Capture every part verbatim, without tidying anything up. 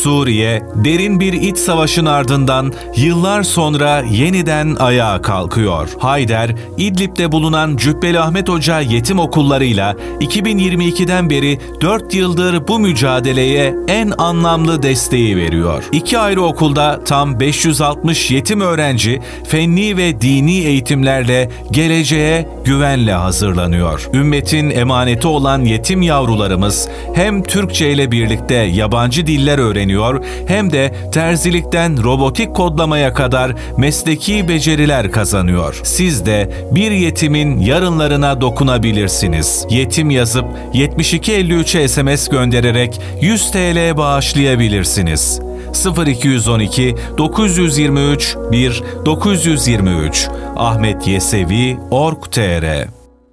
Suriye, derin bir iç savaşın ardından yıllar sonra yeniden ayağa kalkıyor. Haider, İdlib'de bulunan Cübbeli Ahmet Hoca yetim okullarıyla iki bin yirmi ikiden beri dört yıldır bu mücadeleye en anlamlı desteği veriyor. İki ayrı okulda tam beş yüz altmış yetim öğrenci fenni ve dini eğitimlerle geleceğe güvenle hazırlanıyor. Ümmetin emaneti olan yetim yavrularımız hem Türkçe ile birlikte yabancı diller öğreniyor hem de terzilikten robotik kodlamaya kadar mesleki beceriler kazanıyor. Siz de bir yetimin yarınlarına dokunabilirsiniz. Yetim yazıp yetmiş iki elli üçe S M S göndererek yüz TL bağışlayabilirsiniz. sıfır iki yüz on iki dokuz yüz yirmi üç bir dokuz yüz yirmi üç Ahmet Yesevi nokta org nokta tr.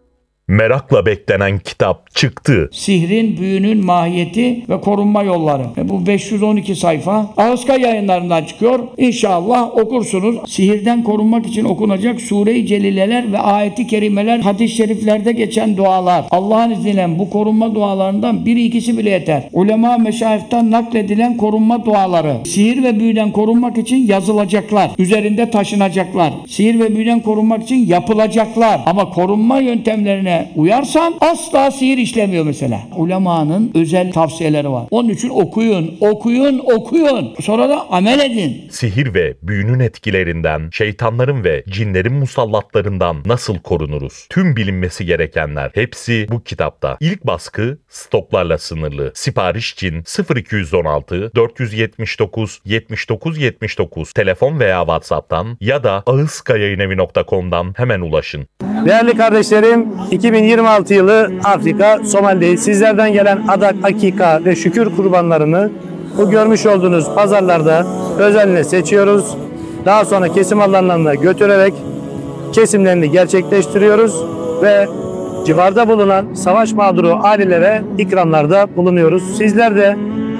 Merakla beklenen kitap çıktı. Sihrin, büyünün mahiyeti ve korunma yolları. E bu beş yüz on iki sayfa Ağızka Yayınlarından çıkıyor. İnşallah okursunuz. Sihirden korunmak için okunacak Sure-i Celileler ve ayeti kerimeler, hadis-i şeriflerde geçen dualar. Allah'ın izniyle bu korunma dualarından biri ikisi bile yeter. Ulema meşayihten nakledilen korunma duaları. Sihir ve büyüden korunmak için yazılacaklar. Üzerinde taşınacaklar. Sihir ve büyüden korunmak için yapılacaklar. Ama korunma yöntemlerine uyarsan asla sihir işlemiyor mesela. Ulemanın özel tavsiyeleri var. Onun için okuyun, okuyun, okuyun. Sonra da amel edin. Sihir ve büyünün etkilerinden, şeytanların ve cinlerin musallatlarından nasıl korunuruz? Tüm bilinmesi gerekenler hepsi bu kitapta. İlk baskı stoklarla sınırlı. Sipariş için sıfır iki yüz on altı dört yüz yetmiş dokuz yetmiş dokuz yetmiş dokuz telefon veya WhatsApp'tan ya da ağızkayayınevi nokta com'dan hemen ulaşın. Değerli kardeşlerim, iki bin yirmi altı yılı Afrika, Somali'deyiz. Sizlerden gelen adak, akika ve şükür kurbanlarını bu görmüş olduğunuz pazarlarda özenle seçiyoruz. Daha sonra kesim alanlarına götürerek kesimlerini gerçekleştiriyoruz ve civarda bulunan savaş mağduru ailelere ikramlarda bulunuyoruz. Sizler de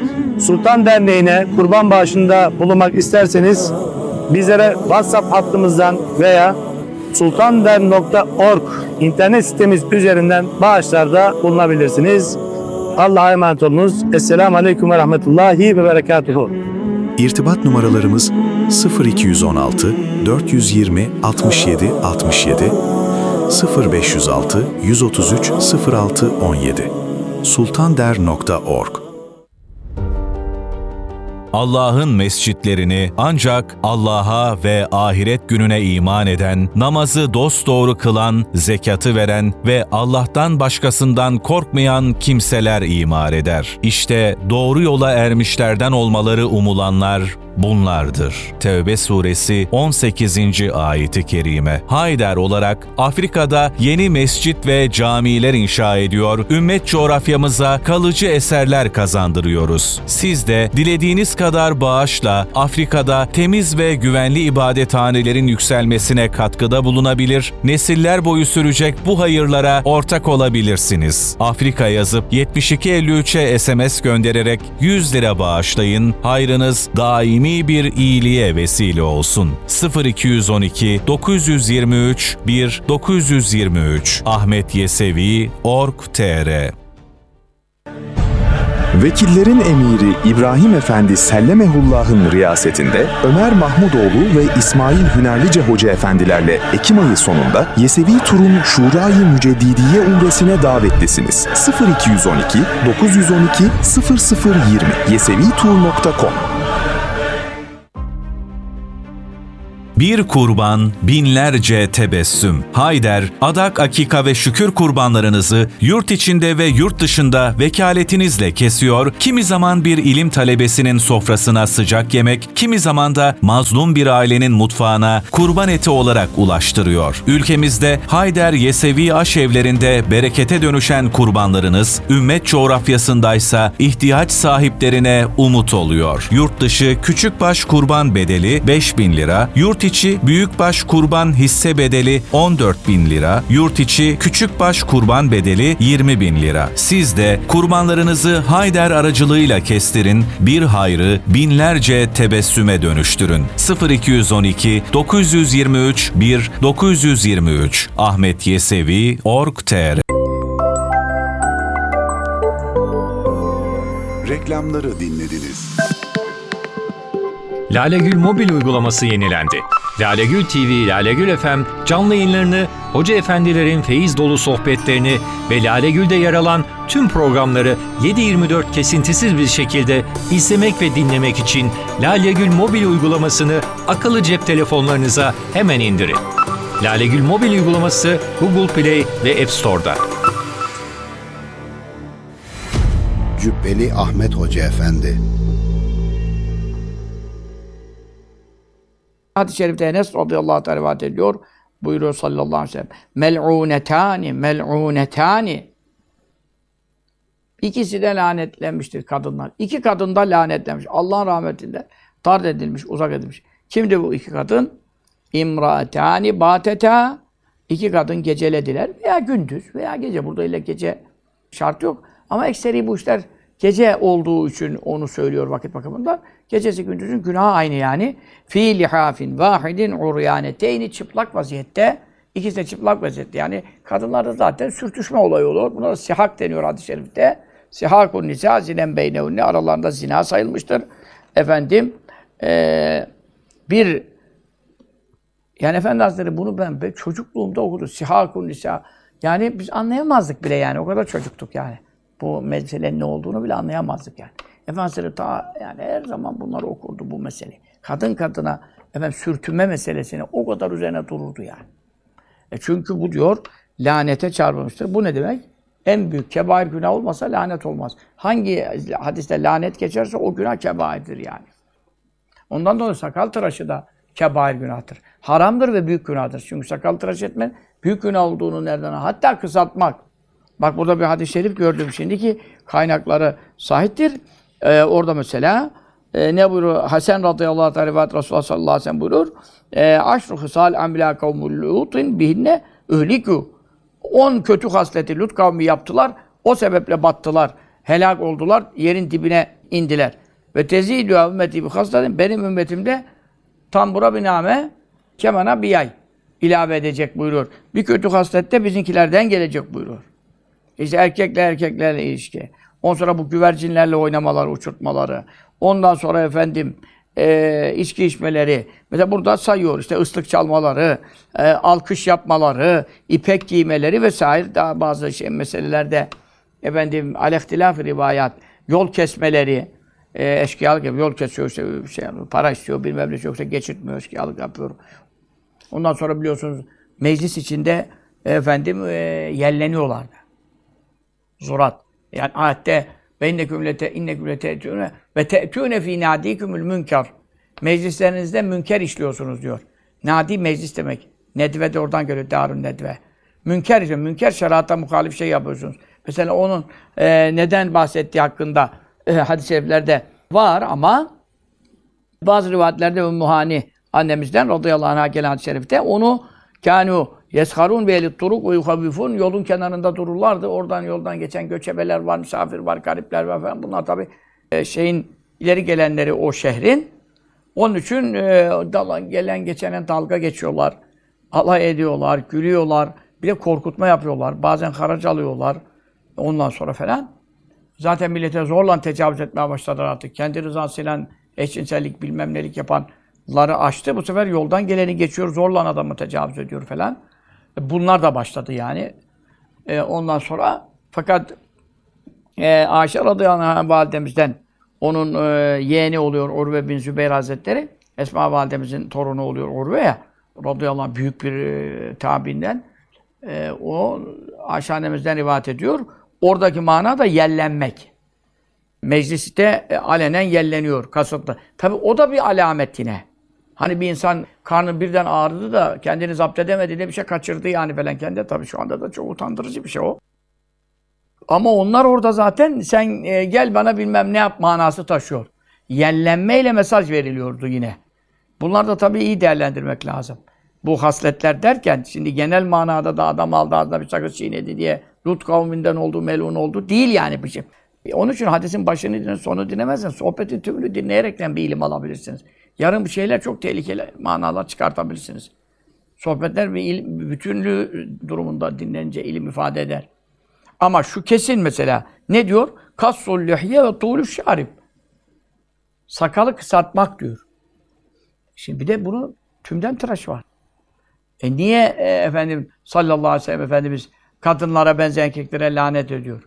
Sultan Derneği'ne kurban bağışında bulunmak isterseniz bizlere WhatsApp hattımızdan veya sultandern nokta org internet sitemiz üzerinden bağışlarda bulunabilirsiniz. Allah'a emanet olunuz. Esselamu Aleyküm ve Rahmetullahi ve Berekatuhu. İrtibat numaralarımız sıfır iki yüz on altı dört yüz yirmi altmış yedi altmış yedi, sıfır beş yüz altı yüz otuz üç sıfır altı on yedi. sultandern nokta org. Allah'ın mescitlerini ancak Allah'a ve ahiret gününe iman eden, namazı dosdoğru kılan, zekatı veren ve Allah'tan başkasından korkmayan kimseler imar eder. İşte doğru yola ermişlerden olmaları umulanlar bunlardır. Tevbe suresi on sekizinci ayeti kerime. Haider olarak Afrika'da yeni mescit ve camiler inşa ediyor, ümmet coğrafyamıza kalıcı eserler kazandırıyoruz. Siz de dilediğiniz kadar bağışla Afrika'da temiz ve güvenli ibadethanelerin yükselmesine katkıda bulunabilir, nesiller boyu sürecek bu hayırlara ortak olabilirsiniz. Afrika yazıp yetmiş iki elli üçe S M S göndererek yüz lira bağışlayın, hayrınız daimi bir iyiliğe vesile olsun. sıfır iki yüz on iki dokuz yüz yirmi üç bir dokuz yüz yirmi üç Ahmet Yesevi nokta org nokta tr. Vekillerin emiri İbrahim Efendi Sellemehullah'ın riyasetinde Ömer Mahmudoğlu ve İsmail Hünerlice Hoca Efendilerle Ekim ayı sonunda Yesevi Tur'un Şura-i Müceddidiye Umresine davetlisiniz. sıfır iki yüz on iki dokuz yüz on iki sıfır sıfır yirmi yesevi tur nokta com. Bir kurban, binlerce tebessüm. Haider, adak, akika ve şükür kurbanlarınızı yurt içinde ve yurt dışında vekaletinizle kesiyor, kimi zaman bir ilim talebesinin sofrasına sıcak yemek, kimi zaman da mazlum bir ailenin mutfağına kurban eti olarak ulaştırıyor. Ülkemizde Haider Yesevi aşevlerinde berekete dönüşen kurbanlarınız, ümmet coğrafyasındaysa ihtiyaç sahiplerine umut oluyor. Yurt dışı küçükbaş kurban bedeli beş bin lira, yurt içi büyükbaş kurban hisse bedeli on dört bin lira, yurt içi küçükbaş kurban bedeli yirmi bin lira. Siz de kurbanlarınızı Haider aracılığıyla kestirin, bir hayrı binlerce tebessüme dönüştürün. sıfır iki yüz on iki dokuz yüz yirmi üç bir dokuz yüz yirmi üç Ahmet Yesevi nokta org nokta tr. Reklamları dinlediniz. Lalegül mobil uygulaması yenilendi. Lalegül T V, Lalegül F M canlı yayınlarını, hoca efendilerin feyiz dolu sohbetlerini ve Lalegül'de yer alan tüm programları yedi yirmi dört kesintisiz bir şekilde izlemek ve dinlemek için Lalegül mobil uygulamasını akıllı cep telefonlarınıza hemen indirin. Lalegül mobil uygulaması Google Play ve App Store'da. Cübbeli Ahmet Hoca Efendi. Hadis-i şerifte Enes radıyallahu teala rivayet ediyor. Buyuruyor sallallahu aleyhi ve sellem. Mel'unetani, mel'unetani. İkisi de lanetlenmiştir kadınlar. İki kadın da lanetlenmiş. Allah'ın rahmetinden tard edilmiş, uzak edilmiş. Kimdi bu iki kadın? İmraatani bateta. İki kadın gecelediler veya gündüz veya gece. Burada ile gece şart yok. Ama ekseri bu işler gece olduğu için onu söylüyor vakit bakımından. Gecesi gündüzün günahı aynı yani. Fî lihâfin vâhidin uryaneteyni çıplak vaziyette. İkisi de çıplak vaziyette. Yani kadınlarda zaten sürtüşme olayı olur. Buna da sihak deniyor hadis-i şerifte. Sihâkun nisâ zinen beynehunne. Aralarında zina sayılmıştır. Efendim ee, bir yani Efendi Hazretleri bunu ben, ben çocukluğumda okudum. Sihâkun nisâ. Yani biz anlayamazdık bile yani. O kadar çocuktuk yani. Bu meselenin ne olduğunu bile anlayamazdık yani. Efendimiz ta yani her zaman bunları okurdu bu meseleyi. Kadın kadına efendim sürtünme meselesini o kadar üzerine dururdu yani. E çünkü bu diyor lanete çarpılmıştır. Bu ne demek? En büyük kebair günah olmasa lanet olmaz. Hangi hadiste lanet geçerse o günah kebairdir yani. Ondan dolayı sakal tıraşı da kebair günahtır. Haramdır ve büyük günahtır. Çünkü sakal tıraş etmen büyük günah olduğunu nereden? Hatta kısaltmak. Bak burada bir hadis-i şerif gördüm şimdi ki kaynakları sahiptir. Ee, orada mesela e, ne buyuruyor? Hasan radıyallahu anh rivayet Resulullah sallallahu aleyhi ve sellem buyurur. E, Aşru hısal amlâ kavmul lutin bihinne ühlikû. On kötü hasleti Lut kavmi yaptılar. O sebeple battılar. Helak oldular. Yerin dibine indiler. Ve tezîlû ümmeti bi hasletin. Benim ümmetimde tambura biname kemana bir yay ilave edecek buyuruyor. Bir kötü haslette bizimkilerden gelecek buyuruyor. İşte erkekle erkeklerle ilişki. Ondan sonra bu güvercinlerle oynamaları, uçurtmaları. Ondan sonra efendim e, içki içmeleri. Mesela burada sayıyor işte ıslık çalmaları, e, alkış yapmaları, ipek giymeleri vesaire. Daha bazı şey meselelerde efendim aleyhtilaf-ı rivayat, yol kesmeleri, e, eşkıyalık yapıyor. Yol kesiyor işte şey, para istiyor, bilmem ne yoksa geçirtmiyor, eşkıyalık yapıyor. Ondan sonra biliyorsunuz meclis içinde efendim e, yelleniyorlardı. Zurat. Yani ayette ve inneküm lete inneküm lete'tûne ve te'tûne fî nâdîkümül münker. Meclislerinizde münker işliyorsunuz diyor. Nadi meclis demek. Nedve de oradan geliyor. Darun nedve. Münker işte. Münker şerata muhalif şey yapıyorsunuz. Mesela onun e, neden bahsettiği hakkında e, hadis-i şeriflerde var ama bazı rivayetlerde Ümmü Hani annemizden radıyallahu anh'a gelen hadis-i şerifte onu kânû yesharun bi elit turuk ve yuhavifun yolun kenarında dururlardı. Oradan yoldan geçen göçebeler var, misafir var, garipler var falan. Bunlar tabii e, şeyin ileri gelenleri o şehrin. Onun için e, dalan, gelen geçene dalga geçiyorlar. Alay ediyorlar, gülüyorlar. Bir de korkutma yapıyorlar. Bazen haraç alıyorlar. Ondan sonra falan. Zaten millete zorla tecavüz etmeye başladılar artık. Kendi rızasıyla eşcinsellik bilmem nelik yapanları açtı. Bu sefer yoldan geleni geçiyor, zorla adamı tecavüz ediyor falan. Bunlar da başladı yani. E, ondan sonra fakat e, Ayşe radıyallahu anh validemizden onun e, yeğeni oluyor Urve bin Zübeyir Hazretleri. Esma validemizin torunu oluyor Urve ya. Radıyallahu anh büyük bir e, tabiinden. E, o Ayşe annemizden rivayet ediyor. Oradaki mana da yellenmek. Mecliste e, alenen yelleniyor kasıtlı. Tabi o da bir alamet yine. Hani bir insan karnı birden ağrıdı da kendini zapt edemedi de bir şey kaçırdı yani falan kendi. Tabii şu anda da çok utandırıcı bir şey o. Ama onlar orada zaten sen e, gel bana bilmem ne yap manası taşıyor. Yellenmeyle mesaj veriliyordu yine. Bunlar da tabii iyi değerlendirmek lazım. Bu hasletler derken şimdi genel manada da adam aldı ağzına bir sakız çiğnedi diye Lut kavminden oldu, melun oldu değil yani bir şey. E, onun için hadisin başını dinle, sonu dinlemezseniz sohbetin tümünü dinleyerekten bir ilim alabilirsiniz. Yarın bir şeyler çok tehlikeli manalar çıkartabilirsiniz. Sohbetler bir ilim, bütünlüğü durumunda dinlenince ilim ifade eder. Ama şu kesin mesela ne diyor? Kassul lihye ve tuğlü şarib. Sakalı kısaltmak diyor. Şimdi bir de bunun tümden tıraş var. E niye e, efendim sallallahu aleyhi ve sellem Efendimiz kadınlara benzeyen erkeklere lanet ediyor?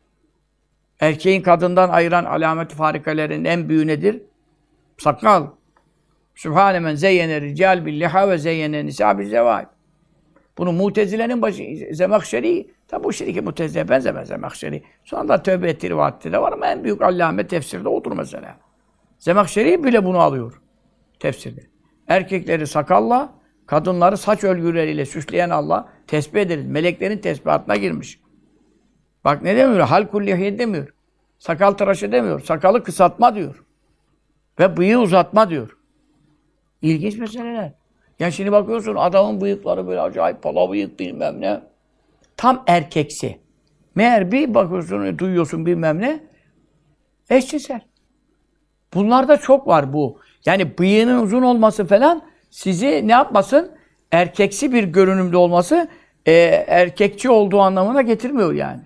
Erkeğin kadından ayıran alamet-i farikaların en büyüğü nedir? Sakal. Sübhane men zeyyene rical bil liha ve zeyyene nisa bil zevaib. Bunu Mutezile'nin başı Zemahşeri, tabi bu şirki Mutezile'ye benzemez Zemahşeri. Sonra da tövbe ettiği rivayette de var ama en büyük allame tefsirde odur mesela. Zemahşeri bile bunu alıyor tefsirde. Erkekleri sakalla, kadınları saç örgüleriyle süsleyen Allah tesbih ederiz. Meleklerin tesbihatına girmiş. Bak ne demiyor? Halkul lihye demiyor. Sakal tıraşı demiyor. Sakalı kısaltma diyor. Ve bıyığı uzatma diyor. İlginç meseleler. Yani şimdi bakıyorsun adamın bıyıkları böyle acayip pala bıyık bilmem ne. Tam erkeksi. Meğer bir bakıyorsun, duyuyorsun bilmem ne. Eşcinsel. Bunlarda çok var bu. Yani bıyığının uzun olması falan sizi ne yapmasın? Erkeksi bir görünümde olması e, erkekçi olduğu anlamına getirmiyor yani.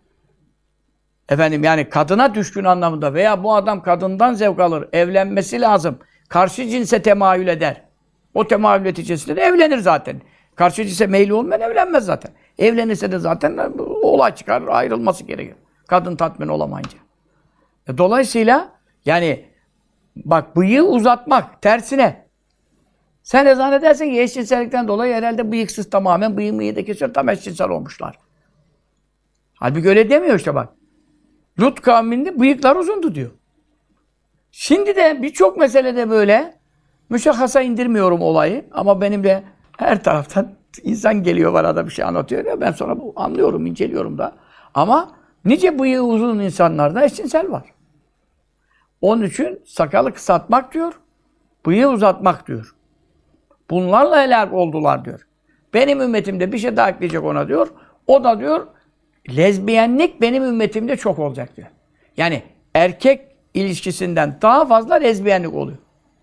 Efendim yani kadına düşkün anlamında veya bu adam kadından zevk alır, evlenmesi lazım. Karşı cinse temayül eder. O temayül neticesinde de evlenir zaten. Karşı cinse meyli olmayan evlenmez zaten. Evlenirse de zaten olay çıkar, ayrılması gerekir. Kadın tatmin olamayınca. E, dolayısıyla yani bak bıyığı uzatmak tersine. Sen de zannedersin ki eşcinsellikten dolayı herhalde bıyıksız tamamen bıyığı mıyı da kesiyor, tam eşcinsel olmuşlar. Halbuki öyle demiyor işte bak. Lut kavminde bıyıklar uzundu diyor. Şimdi de birçok meselede böyle müşahhasa indirmiyorum olayı ama benim de her taraftan insan geliyor bana da bir şey anlatıyor ya ben sonra bu anlıyorum, inceliyorum da. Ama nice bıyığı uzun insanlarda eşcinsel var. Onun için sakalı kısaltmak diyor, bıyığı uzatmak diyor. Bunlarla helak oldular diyor. Benim ümmetimde bir şey daha ekleyecek ona diyor. O da diyor lezbiyenlik benim ümmetimde çok olacak diyor. Yani erkek ilişkisinden daha fazla lezbiyenlik oluyor.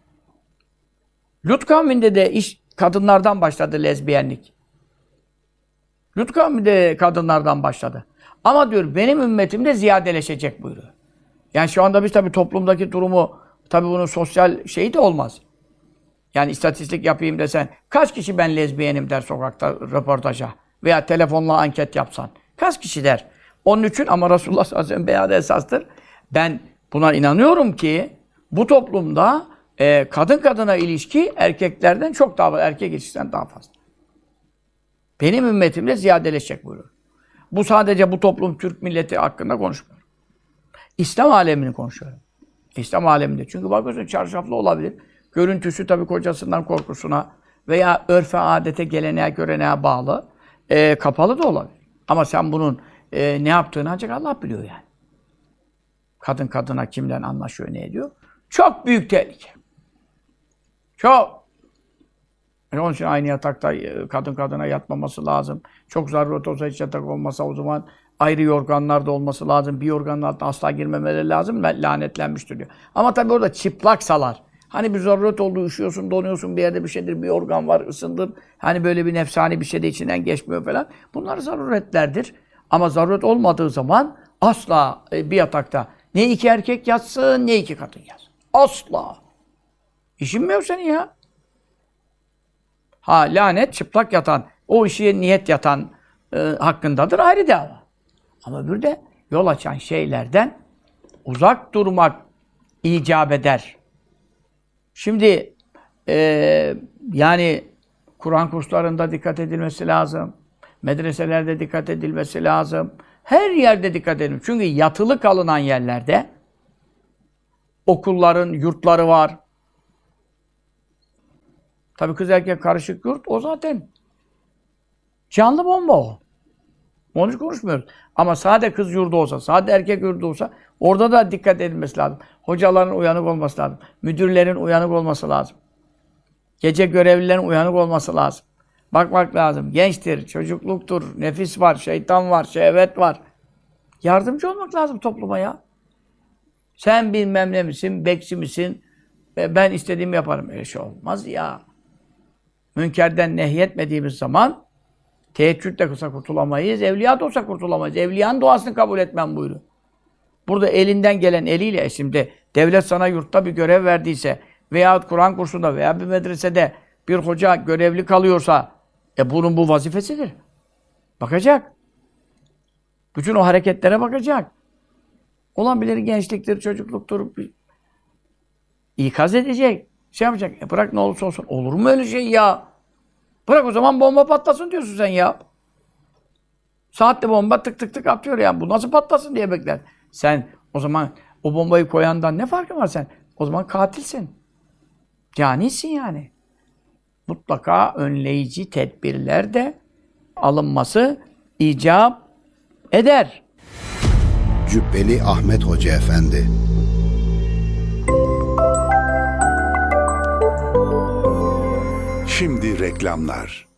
Lut kavminde de iş kadınlardan başladı lezbiyenlik. Lut kavminde kadınlardan başladı. Ama diyor benim ümmetimde ziyadeleşecek buyuruyor. Yani şu anda biz tabii toplumdaki durumu, tabii bunun sosyal şeyi de olmaz. Yani istatistik yapayım desen, kaç kişi ben lezbiyenim der sokakta röportaja veya telefonla anket yapsan. Kaç kişi der? Onun için ama Resulullah sallallahu aleyhi ve sellem beyanı esastır. Ben buna inanıyorum ki bu toplumda e, kadın kadına ilişki erkeklerden çok daha fazla, erkek ilişkisinden daha fazla. Benim ümmetimle ziyadeleşecek buyuruyor. Bu sadece bu toplum Türk milleti hakkında konuşmuyor. İslam alemini konuşuyorum. İslam aleminde. Çünkü bakıyorsun çarşaflı olabilir. Görüntüsü tabii kocasından korkusuna veya örfe, adete, geleneğe, göreneğe bağlı. E, kapalı da olabilir. Ama sen bunun e, ne yaptığını ancak Allah biliyor yani. Kadın kadına kimden anlaşıyor, ne ediyor? Çok büyük tehlike. Çok. Yani onun için aynı yatakta kadın kadına yatmaması lazım. Çok zaruret olsa hiç yatak olmasa o zaman ayrı yorganlarda olması lazım. Bir yorganın altına asla girmemeleri lazım. Lanetlenmiştir diyor. Ama tabii orada çıplaksalar. Hani bir zaruret oldu, üşüyorsun, donuyorsun bir yerde bir şeydir, bir organ var, ısındın. Hani böyle bir nefsani bir şey de içinden geçmiyor falan. Bunlar zaruretlerdir. Ama zaruret olmadığı zaman asla bir yatakta ne iki erkek yatsın, ne iki kadın yatsın. Asla. İşin mi yok senin ya? Ha lanet, çıplak yatan, o işe niyet yatan e, hakkındadır ayrı dava. Ama bir de yol açan şeylerden uzak durmak icap eder. Şimdi e, yani Kur'an kurslarında dikkat edilmesi lazım. Medreselerde dikkat edilmesi lazım. Her yerde dikkat edilmesi. Çünkü yatılı kalınan yerlerde okulların, yurtları var. Tabii kız erkek karışık yurt o zaten canlı bomba o. Onu hiç konuşmuyoruz. Ama sade kız yurdu olsa, sade erkek yurdu olsa orada da dikkat edilmesi lazım. Hocaların uyanık olması lazım. Müdürlerin uyanık olması lazım. Gece görevlilerin uyanık olması lazım. Bakmak lazım. Gençtir, çocukluktur, nefis var, şeytan var, şehvet var. Yardımcı olmak lazım topluma ya. Sen bilmem ne misin, bekçi misin? Ben istediğimi yaparım. Öyle şey olmaz ya. Münkerden nehyetmediğimiz zaman teheccüd de kısa kurtulamayız, evliya da olsa kurtulamayız. Evliyanın duasını kabul etmem buyuruyor. burada elinden gelen eliyle, şimdi devlet sana yurtta bir görev verdiyse veya Kur'an kursunda veya bir medresede bir hoca görevli kalıyorsa, e bunun bu vazifesidir. Bakacak. Bütün o hareketlere bakacak. Olan bilir gençliktir, çocukluktur. İkaz edecek. Şey yapacak. E bırak ne olursa olsun. Olur mu öyle şey ya? Bırak o zaman bomba patlasın diyorsun sen ya. Saatte bomba tık tık tık atıyor ya. Bu nasıl patlasın diye bekler. Sen o zaman o bombayı koyandan ne farkı var sen? O zaman katilsin. Canisin yani. Mutlaka önleyici tedbirler de alınması icap eder. Cübbeli Ahmet Hoca Efendi. Şimdi reklamlar.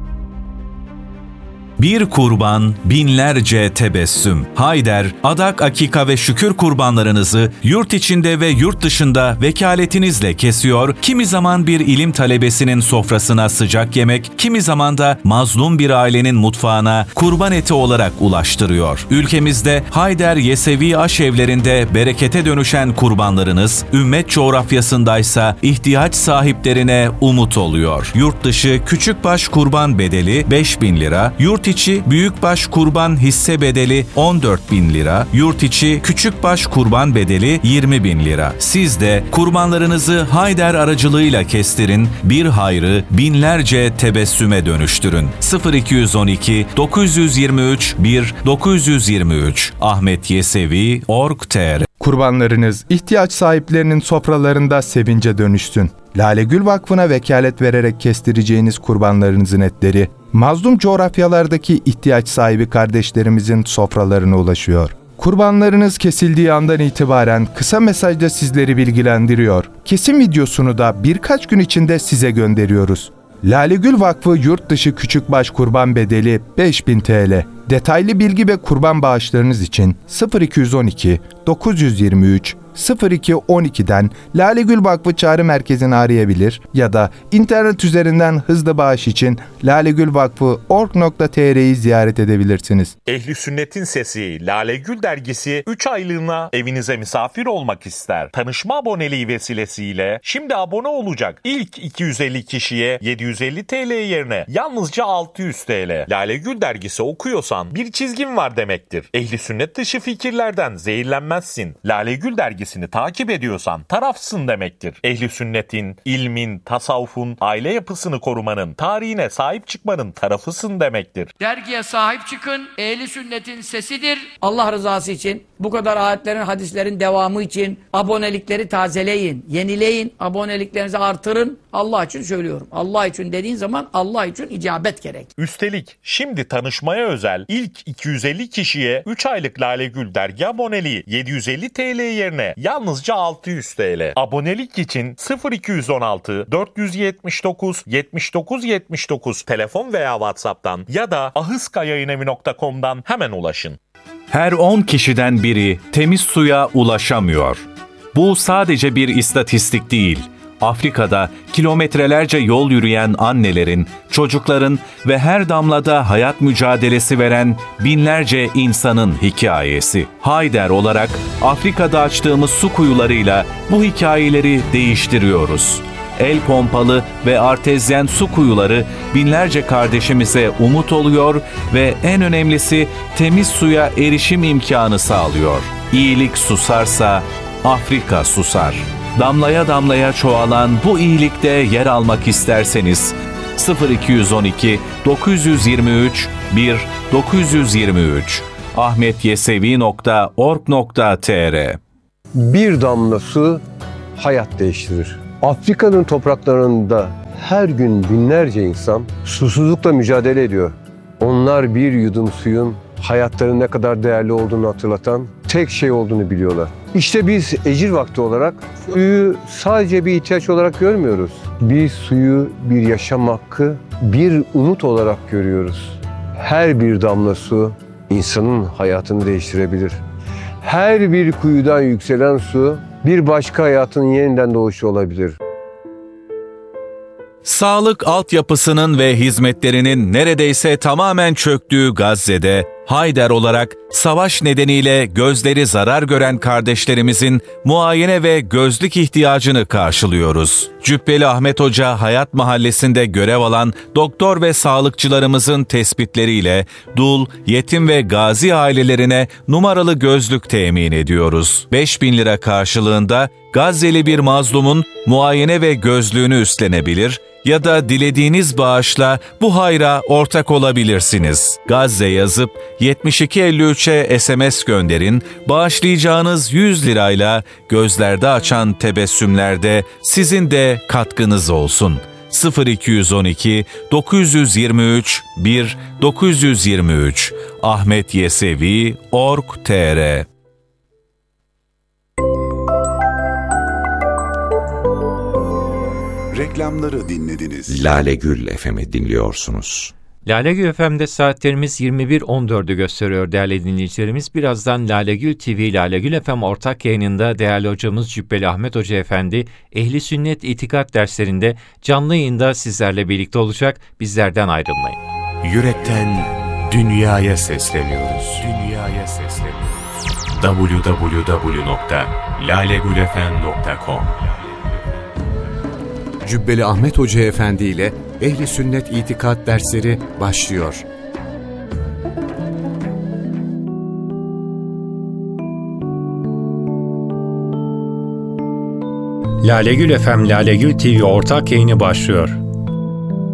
Bir kurban, binlerce tebessüm. Hayder, adak, akika ve şükür kurbanlarınızı yurt içinde ve yurt dışında vekaletinizle kesiyor, kimi zaman bir ilim talebesinin sofrasına sıcak yemek, kimi zaman da mazlum bir ailenin mutfağına kurban eti olarak ulaştırıyor. Ülkemizde Hayder Yesevi aşevlerinde berekete dönüşen kurbanlarınız, ümmet coğrafyasındaysa ihtiyaç sahiplerine umut oluyor. Yurt dışı küçükbaş kurban bedeli beş bin lira, yurt içi büyükbaş kurban hisse bedeli on dört bin lira, yurt içi küçükbaş kurban bedeli yirmi bin lira. Siz de kurbanlarınızı Hayder aracılığıyla kestirin, bir hayrı binlerce tebessüme dönüştürün. sıfır iki on iki dokuz yüz yirmi üç bir dokuz yüz yirmi üç Ahmet Yesevi nokta org nokta tr. Kurbanlarınız ihtiyaç sahiplerinin sofralarında sevince dönüşsün. Lale Gül Vakfı'na vekalet vererek kestireceğiniz kurbanlarınızın etleri, mazlum coğrafyalardaki ihtiyaç sahibi kardeşlerimizin sofralarına ulaşıyor. Kurbanlarınız kesildiği andan itibaren kısa mesajda sizleri bilgilendiriyor. Kesim videosunu da birkaç gün içinde size gönderiyoruz. Lale Gül Vakfı yurt dışı küçükbaş kurban bedeli beş bin TL. Detaylı bilgi ve kurban bağışlarınız için sıfır iki on iki dokuz yüz yirmi üç sıfır iki on iki'den Lale Gül Vakfı Çağrı Merkezi'ni arayabilir ya da internet üzerinden hızlı bağış için lalegülvakfı nokta org nokta tr'yi ziyaret edebilirsiniz. Ehli Sünnet'in Sesi Lale Gül dergisi üç aylığına evinize misafir olmak ister. Tanışma aboneliği vesilesiyle şimdi abone olacak ilk iki yüz elli kişiye yedi yüz elli TL yerine yalnızca altı yüz TL. Lale Gül dergisi okuyorsan bir çizgin var demektir. Ehli Sünnet dışı fikirlerden zehirlenmezsin. Lale Gül dergisini takip ediyorsan tarafsın demektir. Ehli Sünnet'in, ilmin, tasavvufun, aile yapısını korumanın, tarihine sahip çıkmanın tarafısın demektir. Dergiye sahip çıkın. Ehli Sünnet'in sesidir. Allah rızası için, bu kadar ayetlerin, hadislerin devamı için abonelikleri tazeleyin, yenileyin, aboneliklerinizi artırın. Allah için söylüyorum. Allah için dediğin zaman Allah için icabet gerek. Üstelik şimdi tanışmaya özel ilk iki yüz elli kişiye üç aylık Lale Gül dergi aboneliği yedi yüz elli TL yerine yalnızca altı yüz TL. Abonelik için sıfır iki on altı dört yüz yetmiş dokuz yetmiş dokuz yetmiş dokuz telefon veya WhatsApp'tan ya da ahıskayayınevi nokta com'dan hemen ulaşın. Her on kişiden biri temiz suya ulaşamıyor. Bu sadece bir istatistik değil. Afrika'da kilometrelerce yol yürüyen annelerin, çocukların ve her damlada hayat mücadelesi veren binlerce insanın hikayesi. Hayder olarak Afrika'da açtığımız su kuyularıyla bu hikayeleri değiştiriyoruz. El pompalı ve artezyen su kuyuları binlerce kardeşimize umut oluyor ve en önemlisi temiz suya erişim imkanı sağlıyor. İyilik susarsa Afrika susar. Damlaya damlaya çoğalan bu iyilikte yer almak isterseniz sıfır iki on iki dokuz yüz yirmi üç bir dokuz yüz yirmi üç ahmetyesevi nokta org nokta tr. Bir damla su hayat değiştirir. Afrika'nın topraklarında her gün binlerce insan susuzlukla mücadele ediyor. Onlar bir yudum suyun hayatlarının ne kadar değerli olduğunu hatırlatan tek şey olduğunu biliyorlar. İşte biz ecir vakti olarak suyu sadece bir ihtiyaç olarak görmüyoruz. Biz suyu bir yaşam hakkı, bir umut olarak görüyoruz. Her bir damla su insanın hayatını değiştirebilir. Her bir kuyudan yükselen su bir başka hayatın yeniden doğuşu olabilir. Sağlık altyapısının ve hizmetlerinin neredeyse tamamen çöktüğü Gazze'de Hayder olarak savaş nedeniyle gözleri zarar gören kardeşlerimizin muayene ve gözlük ihtiyacını karşılıyoruz. Cübbeli Ahmet Hoca Hayat Mahallesi'nde görev alan doktor ve sağlıkçılarımızın tespitleriyle dul, yetim ve gazi ailelerine numaralı gözlük temin ediyoruz. beş bin lira karşılığında Gazze'li bir mazlumun muayene ve gözlüğünü üstlenebilir ya da dilediğiniz bağışla bu hayra ortak olabilirsiniz. Gazze yazıp yetmiş iki elli üçe S M S gönderin, bağışlayacağınız yüz lirayla gözlerde açan tebessümlerde sizin de katkınız olsun. sıfır iki on iki dokuz yirmi üç bir dokuz yirmi üç ahmetyesevi nokta org nokta tr Reklamları dinlediniz. Lale Gül F M'i dinliyorsunuz. Lale Gül F M'de saatlerimiz yirmi bir on dördü gösteriyor değerli dinleyicilerimiz. Birazdan Lale Gül T V, Lale Gül F M ortak yayınında değerli hocamız Cübbeli Ahmet Hoca Efendi, Ehli Sünnet İtikat derslerinde canlı yayında sizlerle birlikte olacak. Bizlerden ayrılmayın. Yürekten dünyaya sesleniyoruz. Dünyaya sesleniyoruz. double-u double-u double-u nokta lale gül f m nokta com Cübbeli Ahmet Hoca Efendi ile Ehli Sünnet İtikat dersleri başlıyor. Lale Gül F M, Lale Gül T V ortak yayını başlıyor.